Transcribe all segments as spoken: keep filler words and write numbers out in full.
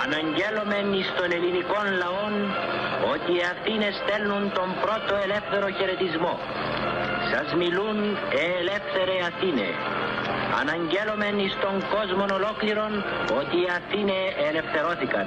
Αναγγέλωμεν εις των ελληνικών λαών ότι οι Αθήνες στέλνουν τον πρώτο ελεύθερο χαιρετισμό. Σας μιλούν ε ελεύθερε Αθήνε. Αναγγέλωμεν εις τον κόσμο ολόκληρον ότι οι Αθήνε ελευθερώθηκαν.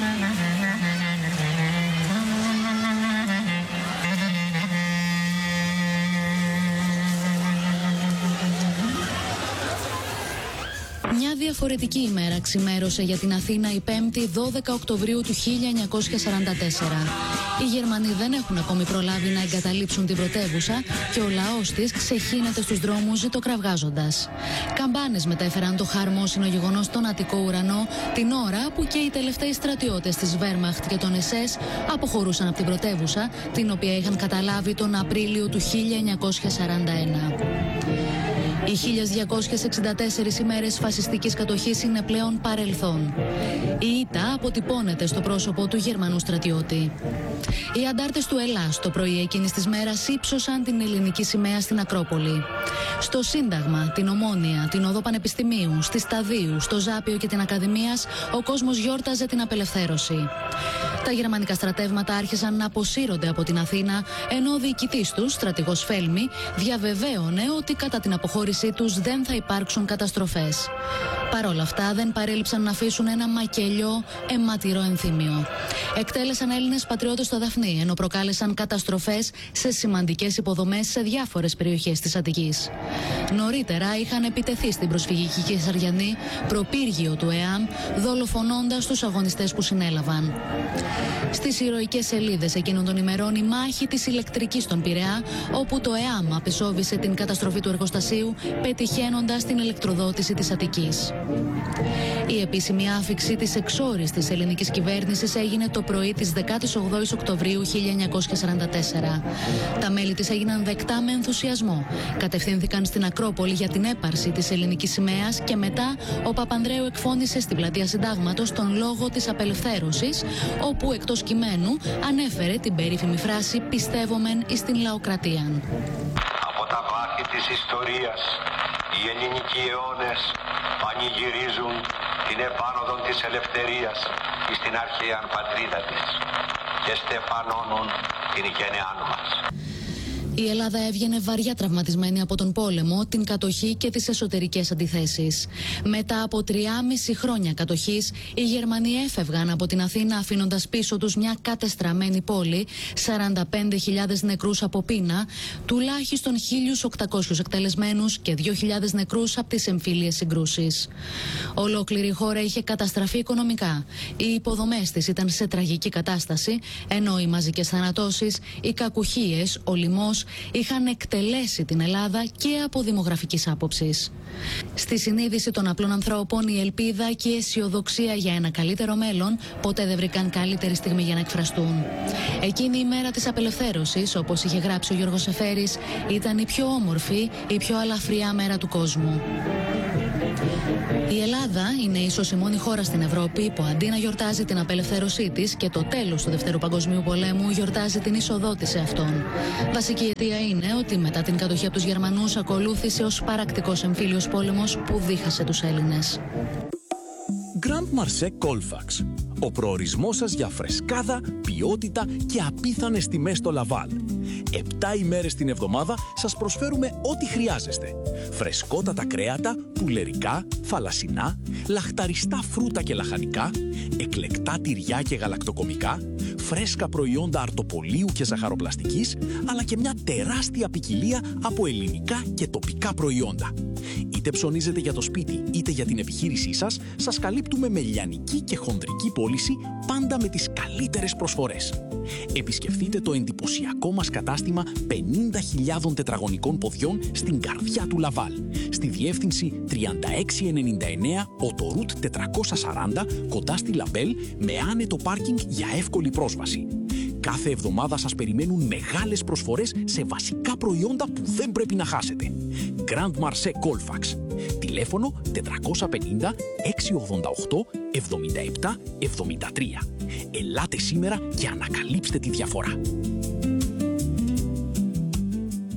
Μια διαφορετική ημέρα ξημέρωσε για την Αθήνα η Πέμπτη δώδεκα Οκτωβρίου του χίλια εννιακόσια σαράντα τέσσερα. Οι Γερμανοί δεν έχουν ακόμη προλάβει να εγκαταλείψουν την πρωτεύουσα και ο λαός της ξεχύνεται στους δρόμους ζητοκραυγάζοντας. Καμπάνες μετέφεραν το χαρμόσυνο γεγονός στον Αττικό ουρανό την ώρα που και οι τελευταίοι στρατιώτες της Βέρμαχτ και των ες ες αποχωρούσαν από την πρωτεύουσα, την οποία είχαν καταλάβει τον Απρίλιο του χίλια εννιακόσια σαράντα ένα. Οι χίλια διακόσιες εξήντα τέσσερις ημέρες φασιστικής κατοχής είναι πλέον παρελθόν. Η ήττα αποτυπώνεται στο πρόσωπο του Γερμανού στρατιώτη. Οι αντάρτες του Ελλάς το πρωί εκείνης της μέρας ύψωσαν την ελληνική σημαία στην Ακρόπολη. Στο Σύνταγμα, την Ομόνια, την Οδό Πανεπιστημίου, στη Σταδίου, στο Ζάπιο και την Ακαδημίας, ο κόσμος γιόρταζε την απελευθέρωση. Τα γερμανικά στρατεύματα άρχισαν να αποσύρονται από την Αθήνα, ενώ ο διοικητής τους, στρατηγός Φέλμη, διαβεβαίωνε ότι κατά την αποχώρησή τους δεν θα υπάρξουν καταστροφές. Παρ' όλα αυτά, δεν παρέλειψαν να αφήσουν ένα μακελιό, αιματηρό ενθύμιο. Εκτέλεσαν Έλληνες πατριώτες στο Δαφνί, ενώ προκάλεσαν καταστροφές σε σημαντικές υποδομές σε διάφορες περιοχές της Αττικής. Νωρίτερα είχαν επιτεθεί στην προσφυγική Κεσαριανή, προπύργιο του ΕΑΜ, δολοφονώντας τους αγωνιστές που συνέλαβαν. Στις ηρωικές σελίδες εκείνων των ημερών η μάχη της ηλεκτρικής στον Πειραιά, όπου το ΕΑΜ απεσόβησε την καταστροφή του εργοστασίου, πετυχαίνοντας την ηλεκτροδότηση της Αττικής. Η επίσημη άφιξη της εξόριστης ελληνικής κυβέρνησης έγινε το πρωί της δεκάτη όγδοη Οκτωβρίου χίλια εννιακόσια σαράντα τέσσερα. Τα μέλη της έγιναν δεκτά με ενθουσιασμό. Κατευθύνθηκαν στην Ακρόπολη για την έπαρση της ελληνικής σημαίας και μετά ο Παπανδρέου εκφώνησε στην πλατεία Συντάγματος τον λόγο της απελευθέρωσης, όπου εκτός κειμένου ανέφερε την περίφημη φράση «Πιστεύομεν εις την λαοκρατία». Από τα βάθη της ιστορίας οι ελληνικοί αιώνες πανηγυρίζουν την επάνωδο της ελευθερίας εις την αρχαία πατρίδα της και στεφανώνουν την γενεάν μας. Η Ελλάδα έβγαινε βαριά τραυματισμένη από τον πόλεμο, την κατοχή και τις εσωτερικές αντιθέσεις. Μετά από τριάμιση χρόνια κατοχής, οι Γερμανοί έφευγαν από την Αθήνα αφήνοντας πίσω τους μια κατεστραμμένη πόλη, σαράντα πέντε χιλιάδες νεκρούς από πείνα, τουλάχιστον χίλιους οκτακόσιους εκτελεσμένους και δύο χιλιάδες νεκρούς από τις εμφύλιες συγκρούσεις. Ολόκληρη η χώρα είχε καταστραφεί οικονομικά. Οι υποδομές της ήταν σε τραγική κατάσταση, ενώ οι μαζικές θανατώσεις, οι κακουχίες, ο λοιμός είχαν εκτελέσει την Ελλάδα και από δημογραφικής άποψης. Στη συνείδηση των απλών ανθρώπων, η ελπίδα και η αισιοδοξία για ένα καλύτερο μέλλον ποτέ δεν βρήκαν καλύτερη στιγμή για να εκφραστούν. Εκείνη η μέρα της απελευθέρωσης, όπως είχε γράψει ο Γιώργος Εφέρης, ήταν η πιο όμορφη, η πιο αλαφριά μέρα του κόσμου. Η Ελλάδα είναι ίσως η μόνη χώρα στην Ευρώπη που αντί να γιορτάζει την απελευθέρωσή της και το τέλος του Δευτέρου Παγκοσμίου Πολέμου, γιορτάζει την είσοδό της σε αυτόν. Βασική αιτία είναι ότι μετά την κατοχή από τους Γερμανούς ακολούθησε ο σπαρακτικός εμφύλιος πόλεμος που δίχασε τους Έλληνες. Grand Marché Colfax. Ο προορισμός σας για φρεσκάδα, ποιότητα και απίθανες τιμές στο Λαβάλ. Επτά ημέρες την εβδομάδα σας προσφέρουμε ό,τι χρειάζεστε. Φρεσκότατα κρέατα, πουλερικά, θαλασσινά, λαχταριστά φρούτα και λαχανικά, εκλεκτά τυριά και γαλακτοκομικά, φρέσκα προϊόντα αρτοπολίου και ζαχαροπλαστικής, αλλά και μια τεράστια ποικιλία από ελληνικά και τοπικά προϊόντα. Είτε ψωνίζετε για το σπίτι είτε για την επιχείρησή σας, σας καλύπτουμε με λιανική και χονδρική πώληση, πάντα με τις καλύτερες προσφορές. Επισκεφτείτε το εντυπωσιακό μας κατάστημα πενήντα χιλιάδων τετραγωνικών ποδιών στην καρδιά του Λαβάλ, στη διεύθυνση τριάντα έξι ενενήντα εννέα Οτορούτ τετρακόσια σαράντα, κοντά στη Λαμπέλ, με άνετο πάρκινγκ για εύκολη πρόσβαση. Κάθε εβδομάδα σας περιμένουν μεγάλες προσφορές σε βασικά προϊόντα που δεν πρέπει να χάσετε. Grand Marché Colfax. Τηλέφωνο τετρακόσια πενήντα έξι ογδόντα οκτώ εβδομήντα επτά εβδομήντα τρία. Ελάτε σήμερα και ανακαλύψτε τη διαφορά.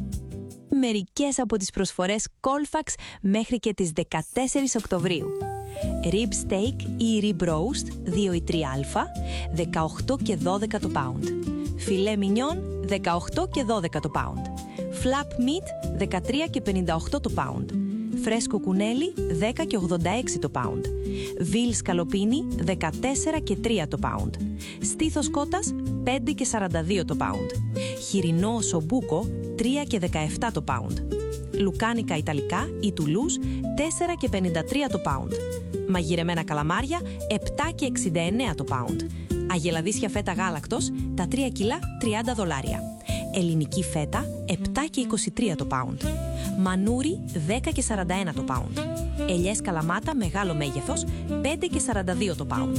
Μερικές από τις προσφορές Colfax μέχρι και τις δεκατέσσερις Οκτωβρίου. Rib steak ή rib roast δύο ή τρία α, δεκαοκτώ και δώδεκα το pound. Φιλέ μινιόν, δεκαοκτώ και δώδεκα το pound. Flap meat, δεκατρία και πενήντα οκτώ το pound. Φρέσκο κουνέλι, δέκα και ογδόντα έξι το pound. Βιλ σκαλοπίνι, δεκατέσσερα και τρία το pound. Στήθος κότας, πέντε και σαράντα δύο το pound. Χοιρινό οσομπούκο, τρία και δεκαεπτά το pound. Λουκάνικα ιταλικά ή τουλούς, τέσσερα και πενήντα τρία το pound. Μαγειρεμένα καλαμάρια, επτά και εξήντα εννέα το pound. Αγελαδίσια φέτα γάλακτος, τα τρία κιλά, τριάντα δολάρια. Ελληνική φέτα, επτά και είκοσι τρία το pound. Μανούρι, δέκα και σαράντα ένα το pound. Ελιές καλαμάτα, μεγάλο μέγεθος, πέντε και σαράντα δύο το pound.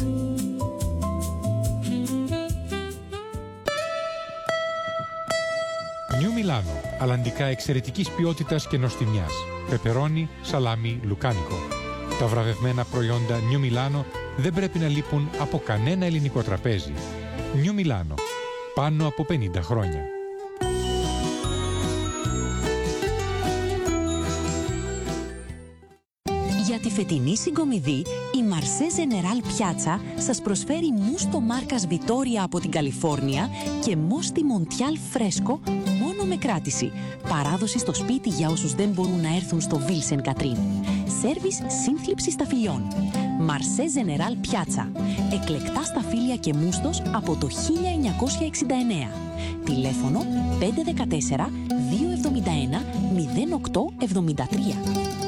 Νιου Μιλάνο, αλλαντικά εξαιρετικής ποιότητας και νοστιμιάς. Πεπερόνι, σαλάμι, λουκάνικο. Τα βραβευμένα προϊόντα Νιου Μιλάνο δεν πρέπει να λείπουν από κανένα ελληνικό τραπέζι. Νιου Μιλάνο, πάνω από πενήντα χρόνια. Για τη φετινή συγκομιδή, η Marché General Piazza σας προσφέρει μουστο μάρκας Vittoria από την Καλιφόρνια και μόστι Montial φρέσκο μόνο με κράτηση. Παράδοση στο σπίτι για όσους δεν μπορούν να έρθουν στο Ville Sainte-Catherine. Σέρβις σύνθλιψης σταφυλιών. Marché General Piazza. Εκλεκτά σταφύλια και μούστος από το χίλια εννιακόσια εξήντα εννέα. Τηλέφωνο πέντε ένα τέσσερα δύο εβδομήντα ένα μηδέν οκτώ εβδομήντα τρία.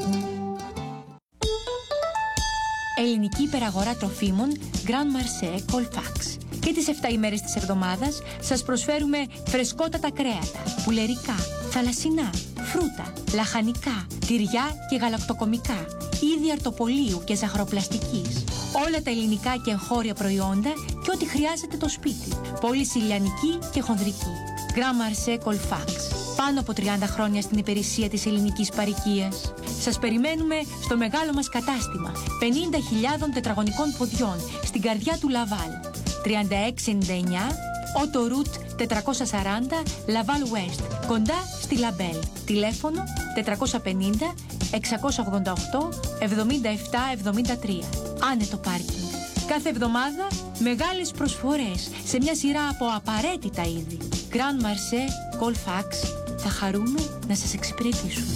Ελληνική υπεραγορά τροφίμων Grand Marché Colfax. Και τις επτά ημέρες της εβδομάδας σας προσφέρουμε φρεσκότατα κρέατα, πουλερικά, θαλασσινά, φρούτα, λαχανικά, τυριά και γαλακτοκομικά, είδη αρτοπολίου και ζαχαροπλαστικής. Όλα τα ελληνικά και εγχώρια προϊόντα και ό,τι χρειάζεται το σπίτι. Πώληση ηλιανική και χονδρική. Grand Marché Colfax. Πάνω από τριάντα χρόνια στην υπηρεσία της ελληνικής παροικίας. Σας περιμένουμε στο μεγάλο μας κατάστημα πενήντα χιλιάδων τετραγωνικών ποδιών στην καρδιά του Λαβάλ. τριάντα έξι ενενήντα εννέα Otto Route τετρακόσια σαράντα Laval West, κοντά στη Λαμπέλ. Τηλέφωνο τετρακόσια πενήντα εξακόσια ογδόντα οκτώ εβδομήντα επτά εβδομήντα τρία. Άνετο πάρκινγκ. Κάθε εβδομάδα μεγάλες προσφορές σε μια σειρά από απαραίτητα είδη. Grand Marché Colfax. Θα χαρούμε να σας εξυπηρετήσουμε.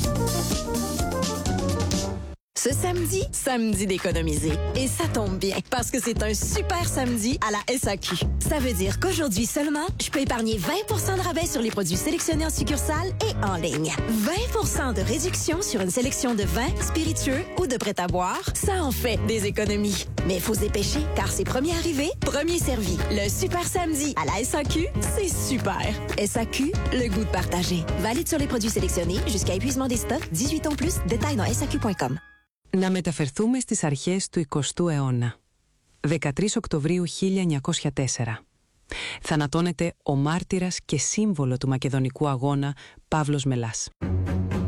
Ce samedi, samedi d'économiser. Et ça tombe bien, parce que c'est un super samedi à la S A Q. Ça veut dire qu'aujourd'hui seulement, je peux épargner vingt pour cent de rabais sur les produits sélectionnés en succursale et en ligne. vingt pour cent de réduction sur une sélection de vins, spiritueux ou de prêt-à-boire. Ça en fait des économies. Mais il faut se dépêcher, car c'est premier arrivé, premier servi. Le super samedi à la S A Q, c'est super. S A Q, le goût de partager. Valide sur les produits sélectionnés jusqu'à épuisement des stocks, dix-huit ans plus, détails dans S A Q point com. Να μεταφερθούμε στις αρχές του εικοστού αιώνα. δεκατρείς Οκτωβρίου χίλια εννιακόσια τέσσερα. Θανατώνεται ο μάρτυρας και σύμβολο του μακεδονικού αγώνα Παύλος Μελάς.